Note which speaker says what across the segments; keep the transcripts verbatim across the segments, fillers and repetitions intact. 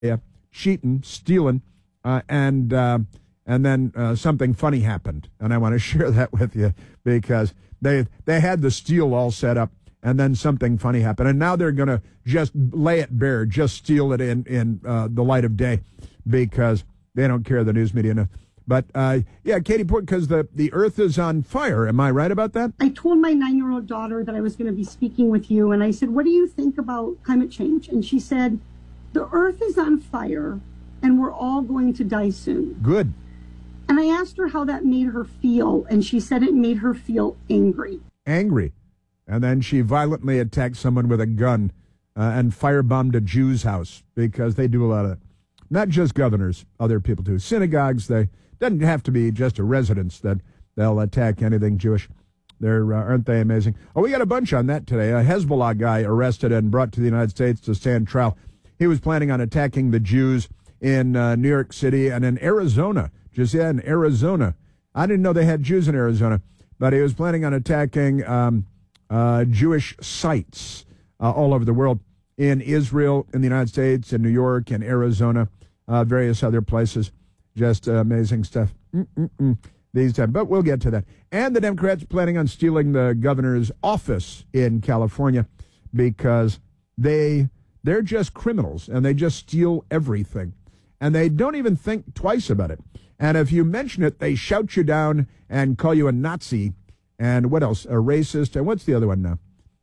Speaker 1: yeah, cheating, stealing, uh, and uh, and then uh, something funny happened, and I want to share that with you because they they had the steal all set up, and then something funny happened, and now they're going to just lay it bare, just steal it in in uh, the light of day, because they don't care, the news media. But uh, yeah, Katie, because the the Earth is on fire. Am I right about that?
Speaker 2: I told my nine-year-old daughter that I was going to be speaking with you, and I said, "What do you think about climate change?" And she said, "The Earth is on fire, and we're all going to die soon."
Speaker 1: Good.
Speaker 2: And I asked her how that made her feel, and she said it made her feel angry.
Speaker 1: Angry. And then she violently attacked someone with a gun uh, and firebombed a Jew's house, because they do a lot of that. Not just governors, other people too. Synagogues, they doesn't have to be just a residence that they'll attack anything Jewish. They're, uh, aren't they amazing? Oh, we got a bunch on that today. A Hezbollah guy arrested and brought to the United States to stand trial. He was planning on attacking the Jews in uh, New York City and in Arizona. Just yeah, in Arizona. I didn't know they had Jews in Arizona, but he was planning on attacking um, uh, Jewish sites uh, all over the world, in Israel, in the United States, in New York, in Arizona, uh, various other places. Just uh, amazing stuff. Mm-mm-mm. These times, but we'll get to that. And the Democrats planning on stealing the governor's office in California, because they they're just criminals and they just steal everything, and they don't even think twice about it. And if you mention it, they shout you down and call you a Nazi, and what else? A racist, and what's the other one now?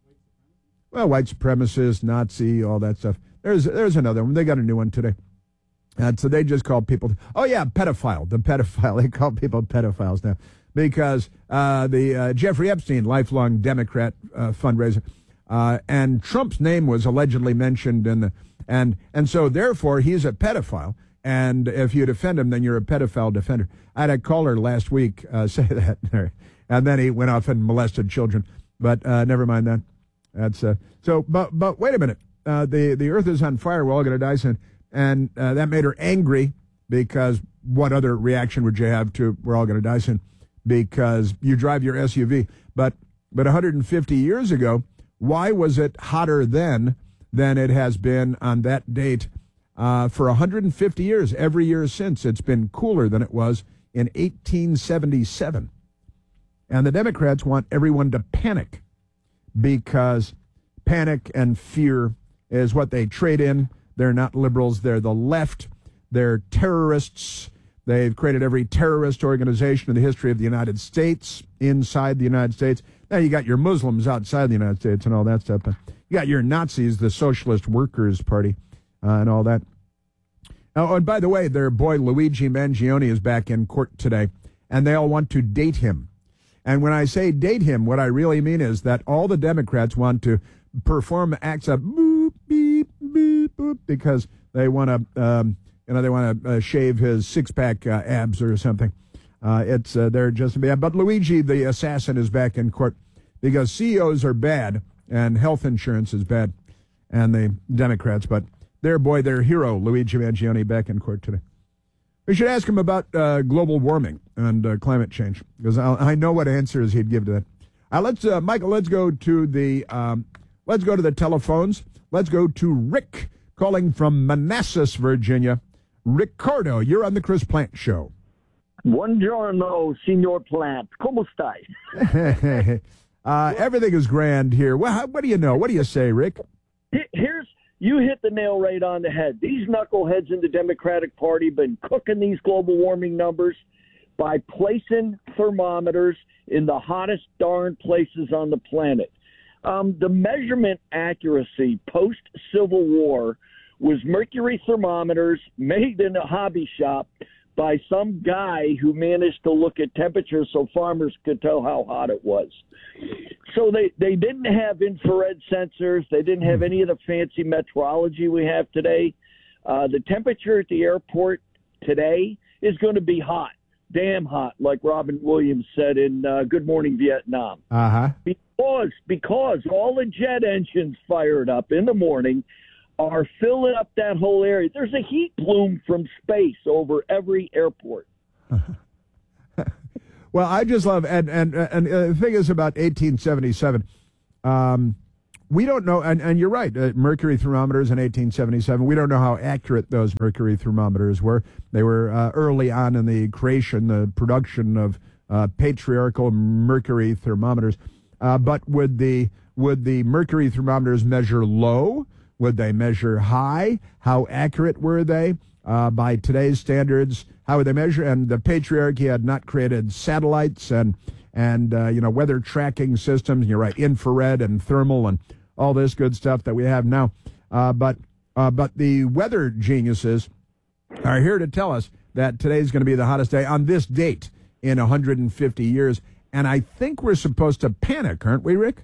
Speaker 1: Well, white supremacist, Nazi, all that stuff. There's there's another one. They got a new one today. And so they just call people, oh, yeah, pedophile, the pedophile. They call people pedophiles now, because uh, the uh, Jeffrey Epstein, lifelong Democrat uh, fundraiser, uh, and Trump's name was allegedly mentioned in the, and and so therefore he's a pedophile. And if you defend him, then you're a pedophile defender. I had a caller last week uh, say that, and then he went off and molested children. But uh, never mind that. That's uh, so. But but wait a minute. Uh, the the Earth is on fire. We're all going to die soon. And uh, that made her angry, because what other reaction would you have to we're all going to die soon? Because you drive your S U V. But but one hundred fifty years ago, why was it hotter then than it has been on that date? Uh, for one hundred fifty years, every year since, it's been cooler than it was in eighteen seventy-seven. And the Democrats want everyone to panic, because panic and fear is what they trade in. They're not liberals. They're the left. They're terrorists. They've created every terrorist organization in the history of the United States inside the United States. Now, you got your Muslims outside the United States and all that stuff. But you got your Nazis, the Socialist Workers' Party, uh, and all that. Oh, and by the way, their boy Luigi Mangione is back in court today, and they all want to date him. And when I say date him, what I really mean is that all the Democrats want to perform acts of boop, beep, beep, boop, because they want to, um, you know, they want to uh, shave his six-pack uh, abs or something. Uh, it's uh, they're just yeah. But Luigi, the assassin, is back in court because C E Os are bad and health insurance is bad, and the Democrats. But their boy, their hero, Luigi Mangione, back in court today. We should ask him about uh, global warming and uh, climate change, because I know what answers he'd give to that. Uh, let's, uh, Michael, let's go to the um, let's go to the telephones. Let's go to Rick calling from Manassas, Virginia. Ricardo, you're on the Chris Plant Show.
Speaker 3: Buongiorno, Signor Plant. ¿Cómo
Speaker 1: estáis? uh, everything is grand here. Well, what do you know? What do you say, Rick?
Speaker 3: Here's You hit the nail right on the head. These knuckleheads in the Democratic Party been cooking these global warming numbers by placing thermometers in the hottest darn places on the planet. Um, the measurement accuracy post-Civil War was mercury thermometers made in a hobby shop by some guy who managed to look at temperatures so farmers could tell how hot it was. So they, they didn't have infrared sensors. They didn't have any of the fancy metrology we have today. Uh, the temperature at the airport today is going to be hot, damn hot, like Robin Williams said in uh, Good Morning Vietnam.
Speaker 1: Uh-huh.
Speaker 3: Because, because all the jet engines fired up in the morning are filling up that whole area. There's a heat plume from space over every airport.
Speaker 1: Well, I just love, and and and uh, the thing is about eighteen seventy-seven, um, we don't know, and, and you're right, uh, mercury thermometers in eighteen seventy-seven, we don't know how accurate those mercury thermometers were. They were uh, early on in the creation, the production of uh, patriarchal mercury thermometers. Uh, but would the would the mercury thermometers measure low? Would they measure high? How accurate were they uh, by today's standards? How would they measure? And the patriarchy had not created satellites and and uh, you know, weather tracking systems. You're right, infrared and thermal and all this good stuff that we have now. Uh, but uh, but the weather geniuses are here to tell us that today's going to be the hottest day on this date in one hundred fifty years. And I think we're supposed to panic, aren't we, Rick?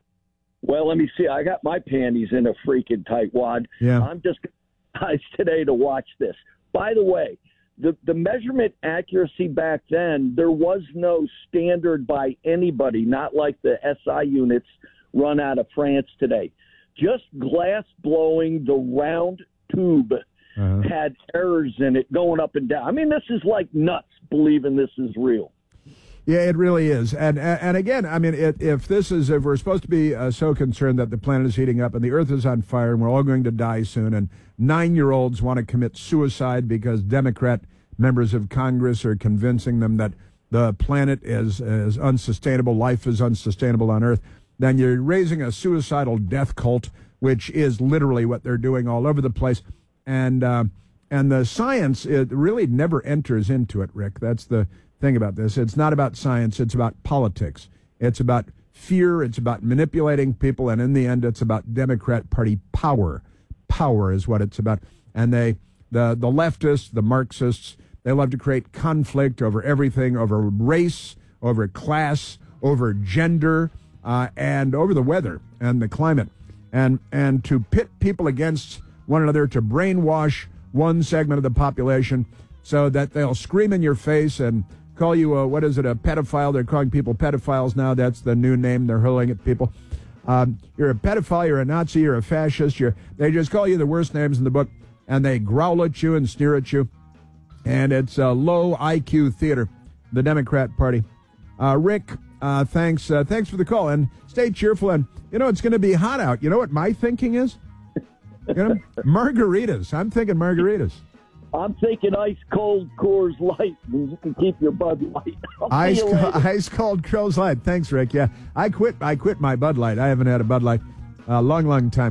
Speaker 3: Well, let me see. I got my panties in a freaking tightwad.
Speaker 1: Yeah.
Speaker 3: I'm just guys today to watch this. By the way, the, the measurement accuracy back then, there was no standard by anybody, not like the S I units run out of France today. Just glass blowing, the round tube uh-huh. had errors in it going up and down. I mean, this is like nuts believing this is real.
Speaker 1: Yeah, it really is. And and, and again, I mean, it, if this is, if we're supposed to be uh, so concerned that the planet is heating up and the earth is on fire and we're all going to die soon, and nine-year-olds want to commit suicide because Democrat members of Congress are convincing them that the planet is, is unsustainable, life is unsustainable on earth, then you're raising a suicidal death cult, which is literally what they're doing all over the place. And, uh, and the science, it really never enters into it, Rick. That's the thing about this. It's not about science, it's about politics. It's about fear, it's about manipulating people, and in the end it's about Democrat Party power. Power is what it's about. And they the the leftists, the Marxists, they love to create conflict over everything, over race, over class, over gender, uh, and over the weather and the climate. And and to pit people against one another, to brainwash one segment of the population so that they'll scream in your face and call you a, what is it, a pedophile. They're calling people pedophiles now. That's the new name they're hurling at people. Um, you're a pedophile, you're a Nazi, you're a fascist. You're, they just call you the worst names in the book, and they growl at you and sneer at you. And it's a low I Q theater, the Democrat Party. Uh, Rick, uh, thanks uh, thanks for the call, and stay cheerful. And, you know, it's going to be hot out. You know what my thinking is? You know, margaritas. I'm thinking margaritas.
Speaker 3: I'm thinking ice cold Coors Light. You can keep your Bud Light.
Speaker 1: Ice, ice cold Coors Light. Thanks, Rick. Yeah, I quit. I quit my Bud Light. I haven't had a Bud Light a long, long time.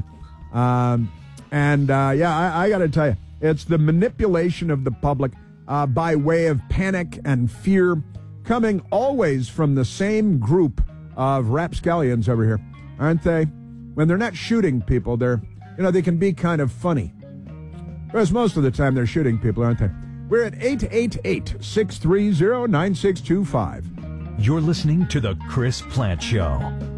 Speaker 1: Um, and uh, yeah, I, I got to tell you, it's the manipulation of the public uh, by way of panic and fear, coming always from the same group of rapscallions over here, aren't they? When they're not shooting people, they're, you know, they can be kind of funny. Whereas most of the time they're shooting people, aren't they? We're at eight eight eight, six three zero, nine six two five.
Speaker 4: You're listening to The Chris Plante Show.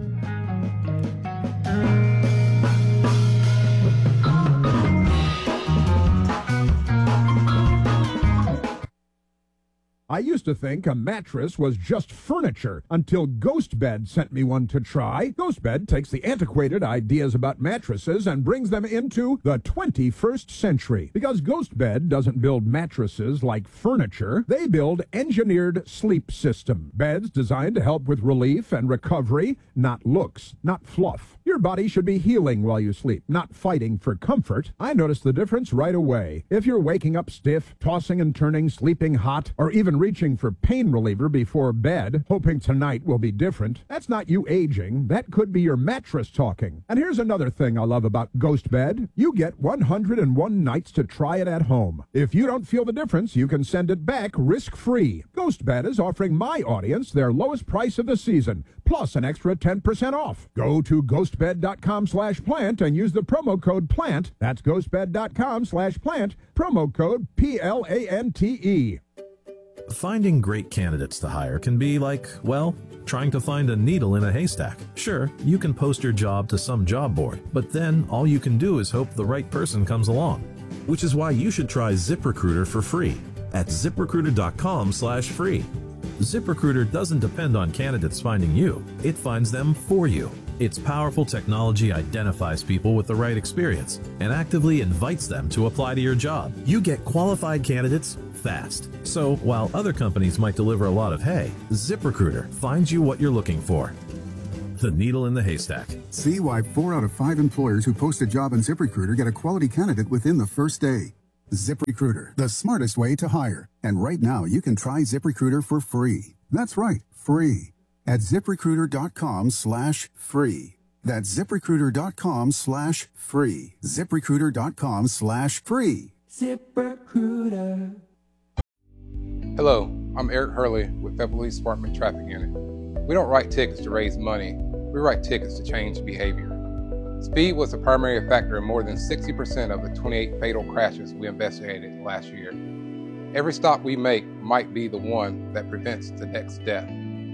Speaker 1: I used to think a mattress was just furniture until GhostBed sent me one to try. GhostBed takes the antiquated ideas about mattresses and brings them into the twenty-first century. Because GhostBed doesn't build mattresses like furniture, they build engineered sleep system. Beds designed to help with relief and recovery, not looks, not fluff. Your body should be healing while you sleep, not fighting for comfort. I noticed the difference right away. If you're waking up stiff, tossing and turning, sleeping hot, or even reaching for pain reliever before bed, hoping tonight will be different, that's not you aging. That could be your mattress talking. And here's another thing I love about GhostBed. You get one hundred one nights to try it at home. If you don't feel the difference, you can send it back risk-free. GhostBed is offering my audience their lowest price of the season, plus an extra ten percent off. Go to ghostbed.com slash plant and use the promo code PLANT. That's ghostbed.com slash plant, promo code P L A N T E.
Speaker 5: Finding great candidates to hire can be like, well, trying to find a needle in a haystack. Sure, you can post your job to some job board, but then all you can do is hope the right person comes along. Which is why you should try ZipRecruiter for free at ZipRecruiter.com slash free. ZipRecruiter doesn't depend on candidates finding you. It finds them for you. Its powerful technology identifies people with the right experience and actively invites them to apply to your job. You get qualified candidates fast. So while other companies might deliver a lot of hay, ZipRecruiter finds you what you're looking for. the needle in the haystack.
Speaker 6: See why four out of five employers who post a job on ZipRecruiter get a quality candidate within the first day. ZipRecruiter, the smartest way to hire. And right now, you can try ZipRecruiter for free. That's right, free. At ZipRecruiter.com slash free. That's ZipRecruiter.com slash free. ZipRecruiter.com slash free.
Speaker 7: ZipRecruiter.
Speaker 8: Hello, I'm Eric Hurley with Fayetteville Police Department Traffic Unit. We don't write tickets to raise money. We write tickets to change behavior. Speed was a primary factor in more than sixty percent of the twenty-eight fatal crashes we investigated last year. Every stop we make might be the one that prevents the next death.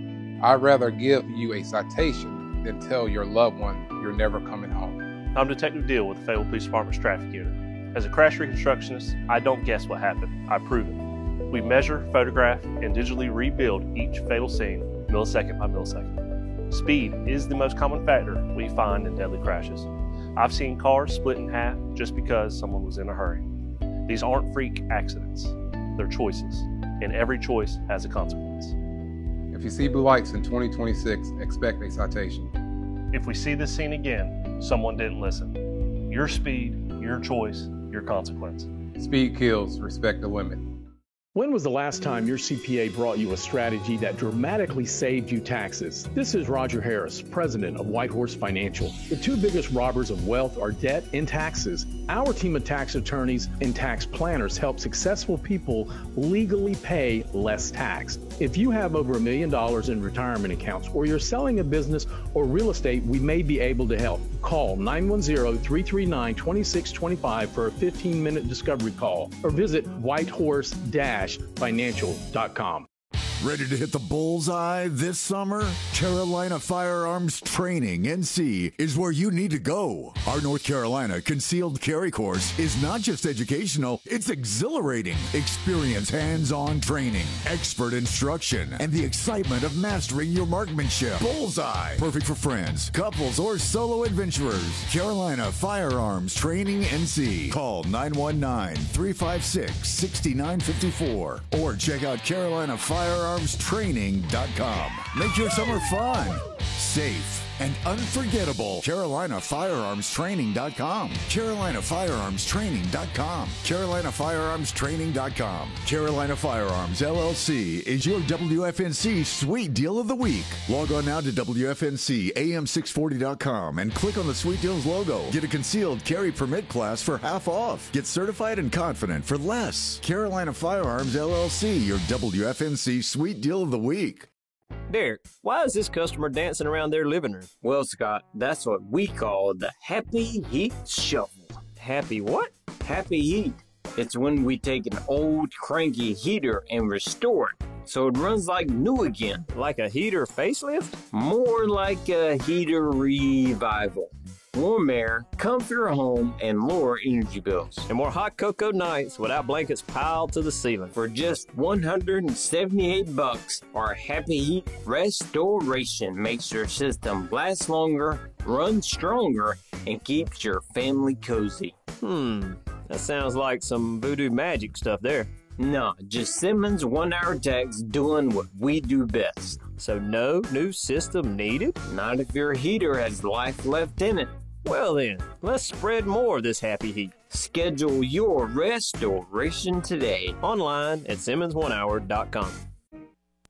Speaker 8: I'd rather give you a citation than tell your loved one you're never coming home.
Speaker 9: I'm Detective Deal with the Fayetteville Police Department's Traffic Unit. As a crash reconstructionist, I don't guess what happened, I prove it. We measure, photograph, and digitally rebuild each fatal scene millisecond by millisecond. Speed is the most common factor we find in deadly crashes. I've seen cars split in half just because someone was in a hurry. These aren't freak accidents, they're choices, and every choice has a consequence.
Speaker 8: If you see blue lights in twenty twenty-six, expect a citation.
Speaker 9: If we see this scene again, someone didn't listen. Your speed, your choice, your consequence.
Speaker 8: Speed kills, respect the limit.
Speaker 10: When was the last time your C P A brought you a strategy that dramatically saved you taxes? This is Roger Harris, president of Whitehorse Financial. The two biggest robbers of wealth are debt and taxes. Our team of tax attorneys and tax planners help successful people legally pay less tax. If you have over a million dollars in retirement accounts or you're selling a business or real estate, we may be able to help. Call nine one zero, three three nine, two six two five for a fifteen minute discovery call or visit whitehorse financial dot com.
Speaker 11: Ready to hit the bullseye this summer? Carolina Firearms Training N C is where you need to go. Our North Carolina Concealed Carry course is not just educational, it's exhilarating. Experience hands-on training, expert instruction, and the excitement of mastering your marksmanship. Bullseye. Perfect for friends, couples, or solo adventurers. Carolina Firearms Training N C. Call nine one nine, three five six, six nine five four or check out Carolina Firearms Training dot com. Make your summer fun, safe, and unforgettable. Carolina Firearms Training dot com. Carolina Firearms Training dot com. Carolina Firearms Training dot com. Carolina Firearms L L C is your W F N C Sweet Deal of the Week. Log on now to W F N C A M six forty dot com and click on the Sweet Deals logo. Get a concealed carry permit class for half off. Get certified and confident for less. Carolina Firearms L L C, your W F N C Sweet Deal of the Week.
Speaker 12: Derek, why is this customer dancing around their living room?
Speaker 13: Well, Scott, that's what we call the Happy Heat Shuffle.
Speaker 12: Happy what?
Speaker 13: Happy Heat. It's when we take an old cranky heater and restore it so it runs like new again.
Speaker 12: Like a heater facelift?
Speaker 13: More like a heater revival. Warm air, comfier home, and lower energy bills.
Speaker 12: And more hot cocoa nights without blankets piled to the ceiling.
Speaker 13: For just one hundred seventy-eight bucks, our Happy Heat Restoration makes your system last longer, run stronger, and keeps your family cozy.
Speaker 12: Hmm, that sounds like some voodoo magic stuff there.
Speaker 13: No, just Simmons one-hour techs doing what we do best.
Speaker 12: So no new system needed?
Speaker 13: Not if your heater has life left in it.
Speaker 12: Well then, let's spread more of this happy heat.
Speaker 13: Schedule your restoration today.
Speaker 12: Online at Simmons one hour dot com.